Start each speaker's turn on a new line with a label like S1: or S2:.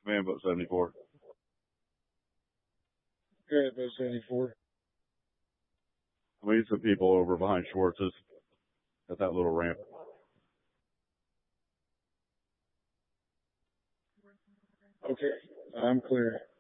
S1: Command boat 74.
S2: Good, boat 74.
S1: We need some people over behind Schwartz's at that little ramp.
S2: Okay, I'm clear.